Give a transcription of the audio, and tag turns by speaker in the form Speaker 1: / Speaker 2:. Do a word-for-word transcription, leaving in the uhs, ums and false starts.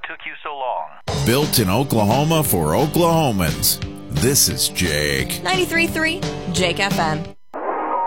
Speaker 1: took you so long.
Speaker 2: Built in Oklahoma for Oklahomans. This is Jake.
Speaker 3: ninety-three point three Jake F M.